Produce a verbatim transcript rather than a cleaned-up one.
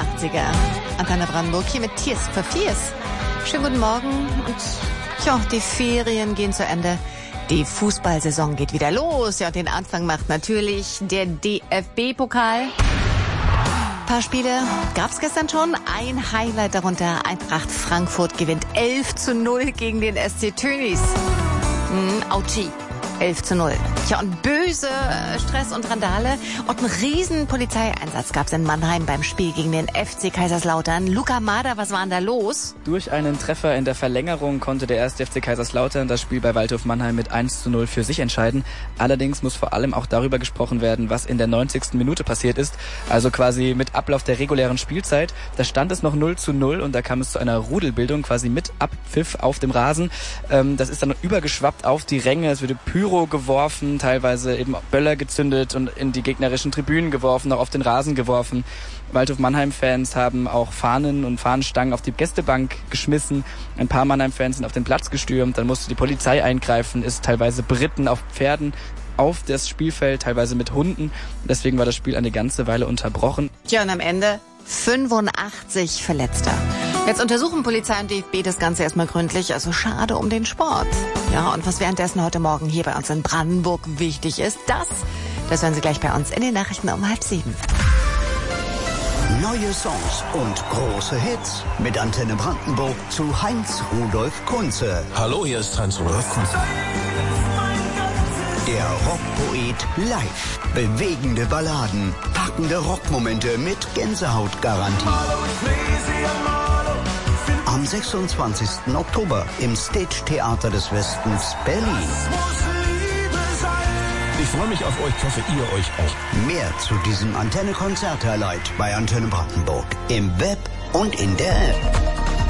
achtziger. Antenne Brandenburg hier mit Tears for Fears. Schönen guten Morgen und ja, die Ferien gehen zu Ende. Die Fußballsaison geht wieder los. Ja, den Anfang macht natürlich der D F B-Pokal. Ein paar Spiele gab's gestern schon. Ein Highlight darunter. Eintracht Frankfurt gewinnt elf zu null gegen den S C Tönnies. Mm, Autschi. elf zu null. Tja, und böse Stress und Randale und einen riesen Polizeieinsatz gab's in Mannheim beim Spiel gegen den F C Kaiserslautern. Luca Mader, was war denn da los? Durch einen Treffer in der Verlängerung konnte der erste F C Kaiserslautern das Spiel bei Waldhof Mannheim mit eins zu null für sich entscheiden. Allerdings muss vor allem auch darüber gesprochen werden, was in der neunzigsten Minute passiert ist. Also quasi mit Ablauf der regulären Spielzeit. Da stand es noch null zu null und da kam es zu einer Rudelbildung quasi mit Abpfiff auf dem Rasen. Das ist dann übergeschwappt auf die Ränge. Es wurde Pyro geworfen, teilweise eben Böller gezündet und in die gegnerischen Tribünen geworfen, auch auf den Rasen geworfen. Waldhof Mannheim-Fans haben auch Fahnen und Fahnenstangen auf die Gästebank geschmissen. Ein paar Mannheim-Fans sind auf den Platz gestürmt. Dann musste die Polizei eingreifen, ist teilweise beritten auf Pferden auf das Spielfeld, teilweise mit Hunden. Deswegen war das Spiel eine ganze Weile unterbrochen. Tja, und am Ende fünfundachtzig Verletzter. Jetzt untersuchen Polizei und D F B das Ganze erstmal gründlich. Also schade um den Sport. Ja, und was währenddessen heute Morgen hier bei uns in Brandenburg wichtig ist, das, das hören Sie gleich bei uns in den Nachrichten um halb sieben. Neue Songs und große Hits mit Antenne Brandenburg zu Heinz Rudolf Kunze. Hallo, hier ist Heinz Rudolf Kunze. Der Rockpoet live. Bewegende Balladen, packende Rockmomente mit Gänsehautgarantie. Am sechsundzwanzigsten Oktober im Stage Theater des Westens Berlin. Ich freue mich auf euch, ich hoffe ihr euch auch. Mehr zu diesem Antenne-Konzert-Highlight bei Antenne Brandenburg im Web und in der App.